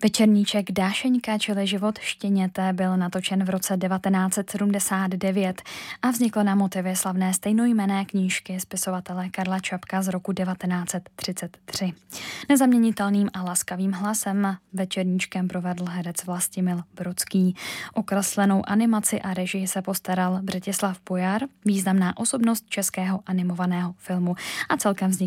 Večerníček Dášeňka, čili Život štěněte, byl natočen v roce 1979 a vznikl na motivy slavné stejnojmenné knížky spisovatele Karla Čapka z roku 1933. Nezaměnitelným a laskavým hlasem večerníčkem provedl herec Vlastimil Brodský. O kreslenou animaci a režii se postaral Břetislav Pojar, významná osobnost českého animovaného filmu, a celkem vznikl